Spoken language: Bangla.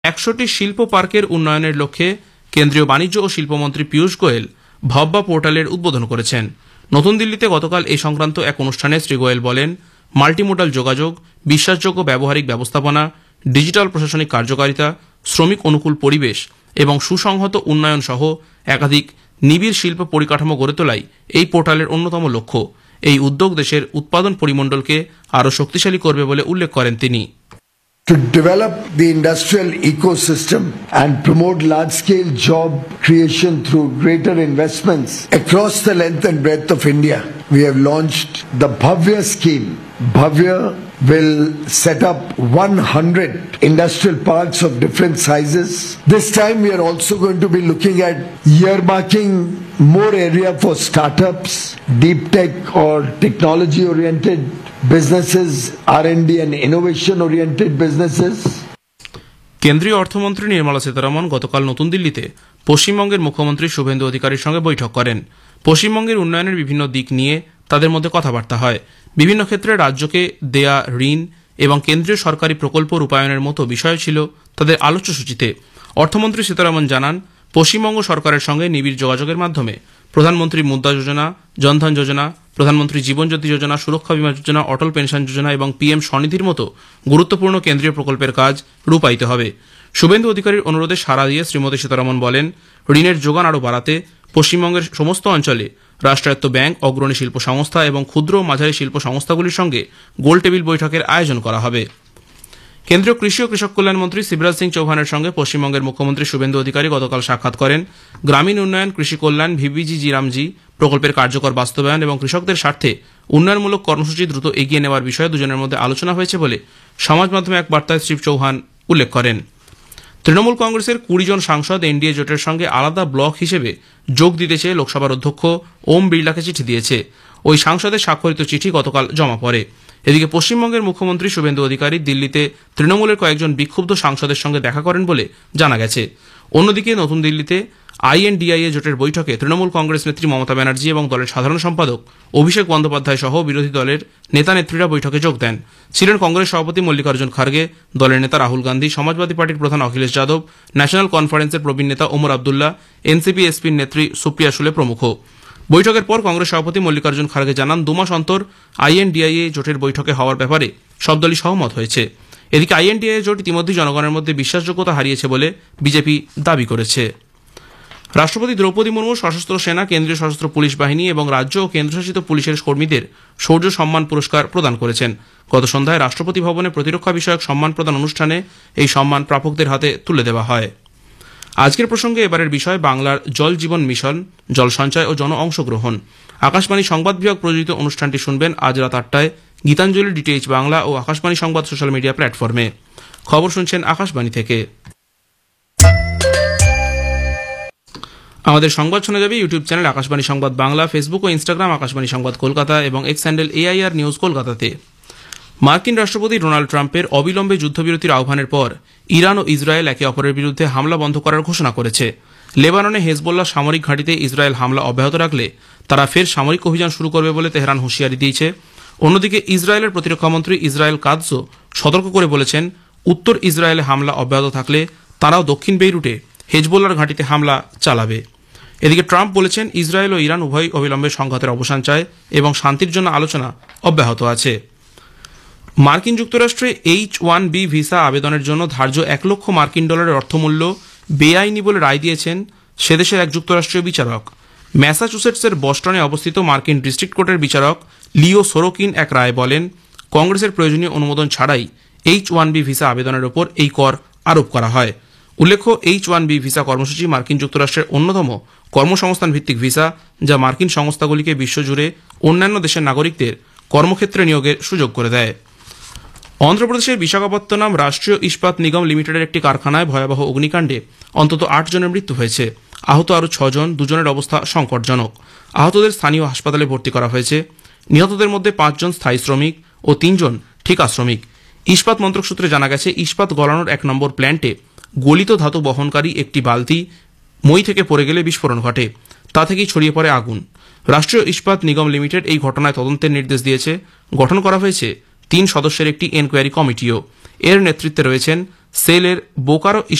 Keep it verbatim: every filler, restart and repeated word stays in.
একশোটি শিল্প পার্কের উন্নয়নের লক্ষ্যে কেন্দ্রীয় বাণিজ্য ও শিল্পমন্ত্রী পীযূষ গোয়েল ভাব্বা পোর্টালের উদ্বোধন করেছেন। নতুন দিল্লিতে গতকাল এই সংক্রান্ত এক অনুষ্ঠানে শ্রী গোয়েল বলেন, মাল্টিমোডাল যোগাযোগ, বিশ্বাসযোগ্য ব্যবহারিক ব্যবস্থাপনা, ডিজিটাল প্রশাসনিক কার্যকারিতা, শ্রমিক অনুকূল পরিবেশ এবং সুসংহত উন্নয়ন সহ একাধিক নিবিড় শিল্প পরিকাঠামো গড়ে তোলাই এই পোর্টালের অন্যতম লক্ষ্য। এই উদ্যোগ দেশের উৎপাদন পরিমণ্ডলকে আরও শক্তিশালী করবে বলে উল্লেখ করেন তিনি। To develop the industrial ecosystem and promote large-scale job creation through greater investments across the length and breadth of India, we have launched the Bhavya scheme. Bhavya will set up one hundred industrial parks of different sizes. This time we are also going to be looking at earmarking more area for startups, deep tech or technology-oriented businesses, R and D and innovation-oriented businesses. কেন্দ্রীয় অর্থমন্ত্রী নির্মলা সীতারমণ গতকাল নতুন দিল্লিতে পশ্চিমবঙ্গের মুখ্যমন্ত্রী শুভেন্দু অধিকারীর সঙ্গে বৈঠক করেন। পশ্চিমবঙ্গের উন্নয়নের বিভিন্ন দিক নিয়ে তাদের মধ্যে কথাবার্তা হয়। বিভিন্ন ক্ষেত্রে রাজ্যকে দেয়া ঋণ এবং কেন্দ্রীয় সরকারি প্রকল্প রূপায়ণের মতো বিষয় ছিল তাদের আলোচ্যসূচিতে। অর্থমন্ত্রী সীতারমণ জানান, পশ্চিমবঙ্গ সরকারের সঙ্গে নিবিড় যোগাযোগের মাধ্যমে প্রধানমন্ত্রী মুদ্রা যোজনা, জনধন যোজনা, প্রধানমন্ত্রী জীবন জ্যোতি যোজনা, সুরক্ষা বীমা যোজনা, অটল পেনশন যোজনা এবং পিএম স্বনিধির মতো গুরুত্বপূর্ণ কেন্দ্রীয় প্রকল্পের কাজ রূপায়িত হবে। শুভেন্দু অধিকারীর অনুরোধে সাড়া দিয়ে শ্রীমতী সীতারমণ বলেন, ঋণের যোগান আরও বাড়াতে পশ্চিমবঙ্গের সমস্ত অঞ্চলে রাষ্ট্রায়ত্ত ব্যাংক, অগ্রণী শিল্প সংস্থা এবং ক্ষুদ্র ও মাঝারি শিল্প সংস্থাগুলির সঙ্গে গোল টেবিল বৈঠকের আয়োজন করা হবে। কেন্দ্রীয় কৃষি ও কৃষক কল্যাণ মন্ত্রী শিবরাজ সিং চৌহানের সঙ্গে পশ্চিমবঙ্গের মুখ্যমন্ত্রী শুভেন্দু অধিকারী গতকাল সাক্ষাৎ করেন। গ্রামীণ উন্নয়ন, কৃষি কল্যাণ, ভিবিজি জিরামজি প্রকল্পের কার্যকর বাস্তবায়ন এবং কৃষকদের স্বার্থে উন্নয়নমূলক কর্মসূচি দ্রুত এগিয়ে নেওয়ার বিষয়ে দুজনের মধ্যে আলোচনা হয়েছে বলে সমাজ মাধ্যমে এক বার্তায় শ্রী চৌহান উল্লেখ করেন। তৃণমূল কংগ্রেসের কুড়ি জন সাংসদ এনডিএ জোটের সঙ্গে আলাদা ব্লক হিসেবে যোগ দিতে চেয়ে লোকসভার অধ্যক্ষ ওম বিড়লাকে চিঠি দিয়েছে। ওই সাংসদের স্বাক্ষরিত চিঠি গতকাল জমা পড়ে। এদিকে পশ্চিমবঙ্গের মুখ্যমন্ত্রী শুভেন্দু অধিকারী দিল্লিতে তৃণমূলের কয়েকজন বিক্ষুব্ধ সাংসদের সঙ্গে দেখা করেন বলে জানা গেছে। অন্যদিকে নতুন দিল্লিতে আইএনডিআইএ জোটের বৈঠকে তৃণমূল কংগ্রেস নেত্রী মমতা ব্যানার্জি এবং দলের সাধারণ সম্পাদক অভিষেক বন্দ্যোপাধ্যায় সহ বিরোধী দলের নেতা নেত্রীরা বৈঠকে যোগ দেন। ছিলেন কংগ্রেস সভাপতি মল্লিকার্জুন খার্গে, দলের নেতা রাহুল গান্ধী, সমাজবাদী পার্টির প্রধান অখিলেশ যাদব, ন্যাশনাল কনফারেন্সের প্রবীণ নেতা ওমর আবদুল্লাহ, এনসিপি এসপির নেত্রী সুপ্রিয়া সুলে প্রমুখ। বৈঠকের পর কংগ্রেস সভাপতি মল্লিকার্জুন খার্গে জানান, দুমাস অন্তর আইএনডিআইএ জোটের বৈঠকে হওয়ার ব্যাপারে সব দলই সহমত হয়েছে। এদিকে আইএনডিআইএ জোট ইতিমধ্যেই জনগণের মধ্যে বিশ্বাসযোগ্যতা হারিয়েছে বলে বিজেপি দাবি করেছে। রাষ্ট্রপতি দ্রৌপদী মুর্মু সশস্ত্র সেনা, কেন্দ্রীয় সশস্ত্র পুলিশ বাহিনী এবং রাজ্য ও কেন্দ্রশাসিত পুলিশের কর্মীদের শৌর্য সম্মান পুরস্কার প্রদান করেছেন। গত সন্ধ্যায় রাষ্ট্রপতি ভবনে প্রতিরক্ষা বিষয়ক সম্মান প্রদান অনুষ্ঠানে এই সম্মান প্রাপকদের হাতে তুলে দেওয়া হয়। আজকের প্রসঙ্গে এবারের বিষয় বাংলার জল জীবন মিশন, জল সঞ্চয় ও জন অংশগ্রহণ। আকাশবাণী সংবাদ বিভাগ প্রযোজিত অনুষ্ঠানটি শুনবেন আজ রাত আটটায় গীতাঞ্জলি ডিটিএইচ বাংলা ও আকাশবাণী সংবাদ সোশ্যাল মিডিয়া প্ল্যাটফর্মে। খবর শুনছেন আকাশবাণী থেকে। আমাদের সংবাদ শোনা যাবে ইউটিউব চ্যানেল আকাশবাণী সংবাদ বাংলা, ফেসবুক ও ইনস্টাগ্রাম আকাশবাণী সংবাদ কলকাতা এবং এক্স হ্যান্ডেল এআইআর নিউজ কলকাতাতে। মার্কিন রাষ্ট্রপতি ডোনাল্ড ট্রাম্পের অবিলম্বে যুদ্ধবিরতির আহ্বানের পর ইরান ও ইসরায়েল একে অপরের বিরুদ্ধে হামলা বন্ধ করার ঘোষণা করেছে। লেবাননে হেজবোল্লাহ সামরিক ঘাঁটিতে ইসরায়েল হামলা অব্যাহত রাখলে তারা ফের সামরিক অভিযান শুরু করবে বলে তেহরান হুঁশিয়ারি দিয়েছে। অন্যদিকে ইসরায়েলের প্রতিরক্ষামন্ত্রী ইসরায়েল কাদসও সতর্ক করে বলেছেন, উত্তর ইসরায়েলে হামলা অব্যাহত থাকলে তারাও দক্ষিণ বেইরুটে হেজবোল্লার ঘাঁটিতে হামলা চালাবে। এদিকে ট্রাম্প বলেছেন, ইসরায়েল ও ইরান উভয় অবিলম্বে সংঘাতের অবসান চায় এবং শান্তির জন্য আলোচনা অব্যাহত আছে। মার্কিন যুক্তরাষ্ট্রে এইচ ওয়ান বি ভিসা আবেদনের জন্য ধার্য এক লক্ষ মার্কিন ডলারের অর্থমূল্য বেআইনি বলে রায় দিয়েছেন সেদেশের এক যুক্তরাষ্ট্রীয় বিচারক। ম্যাসাচুসেটসের বস্টনে অবস্থিত মার্কিন ডিস্ট্রিক্ট কোর্টের বিচারক লিও সোরোকিন এক রায়ে বলেন, কংগ্রেসের প্রয়োজনীয় অনুমোদন ছাড়াই এইচ ওয়ান বি ভিসা আবেদনের ওপর এই কর আরোপ করা হয়। উল্লেখ্য, এইচ ওয়ান বি ভিসা কর্মসূচি মার্কিন যুক্তরাষ্ট্রের অন্যতম কর্মসংস্থান ভিত্তিক ভিসা, যা মার্কিন সংস্থাগুলিকে বিশ্বজুড়ে অন্যান্য দেশের নাগরিকদের কর্মক্ষেত্রে নিয়োগের সুযোগ করে দেয়। অন্ধ্রপ্রদেশের বিশাখাপত্তনম রাষ্ট্রীয় ইস্পাত নিগম লিমিটেডের একটি কারখানায় ভয়াবহ অগ্নিকাণ্ডে অন্তত আট জনের মৃত্যু হয়েছে। আহত আরও ছজন, দুজনের অবস্থা সংকটজনক। আহতদের স্থানীয় হাসপাতালে ভর্তি করা হয়েছে। নিহতদের মধ্যে পাঁচজন স্থায়ী শ্রমিক ও তিনজন ঠিকা শ্রমিক। ইস্পাত মন্ত্রক সূত্রে জানা গেছে, ইস্পাত গলানোর এক নম্বর প্ল্যান্টে গলিত ধাতু বহনকারী একটি বালতি মই থেকে পড়ে গেলে বিস্ফোরণ ঘটে। তা থেকেই ছড়িয়ে পড়ে আগুন। রাষ্ট্রীয় ইস্পাত নিগম লিমিটেড এই ঘটনায় তদন্তের নির্দেশ দিয়েছে। গঠন করা হয়েছে তিন সদস্যের একটি এনকোয়ারি কমিটিও। এর নেতৃত্বে রয়েছেন সেলের বোকারো